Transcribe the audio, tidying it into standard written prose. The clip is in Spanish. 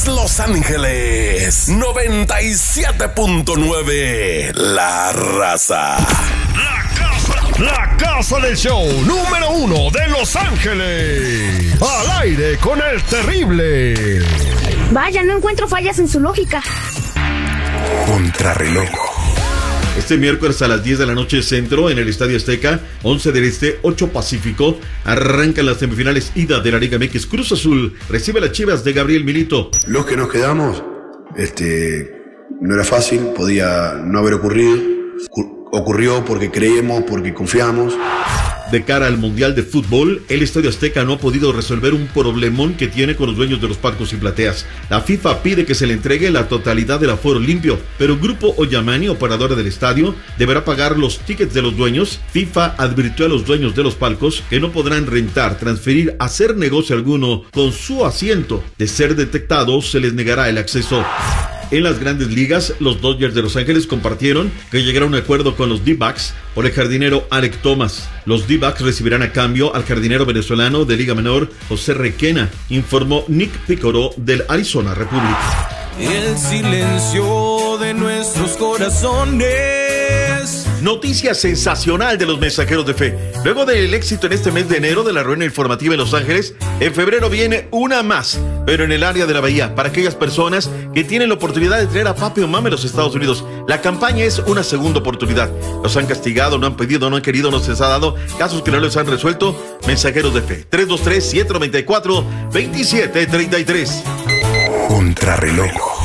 Los Ángeles 97.9. La Raza. La casa del show número 1 de Los Ángeles. Al aire con el terrible. Vaya, no encuentro fallas en su lógica. Contrarreloj. Este miércoles a las 10 de la noche centro en el Estadio Azteca, 11 del Este, 8 Pacífico, arrancan las semifinales ida de la Liga MX. Cruz Azul recibe a las Chivas de Gabriel Milito. Los que nos quedamos, no era fácil, podía no haber ocurrido. Ocurrió porque creemos, porque confiamos. De cara al Mundial de Fútbol, el Estadio Azteca no ha podido resolver un problemón que tiene con los dueños de los palcos y plateas. La FIFA pide que se le entregue la totalidad del aforo limpio, pero Grupo Oyamani, operadora del estadio, deberá pagar los tickets de los dueños. FIFA advirtió a los dueños de los palcos que no podrán rentar, transferir, hacer negocio alguno con su asiento. De ser detectados, se les negará el acceso. En las grandes ligas, los Dodgers de Los Ángeles compartieron que llegaron a un acuerdo con los D-backs por el jardinero Alek Thomas. Los D-backs recibirán a cambio al jardinero venezolano de Liga Menor, José Requena, informó Nick Piccolo del Arizona Republic. El silencio de nuestros corazones. Noticia sensacional de los mensajeros de fe. Luego del éxito en este mes de enero de la rueda informativa en Los Ángeles, en febrero viene una más, pero en el área de la Bahía, para aquellas personas que tienen la oportunidad de traer a papi o mami a los Estados Unidos. La campaña es una segunda oportunidad. Los han castigado, no han pedido, no han querido, no se les ha dado. Casos que no les han resuelto. Mensajeros de fe. 323-794-2733. Contrarreloj.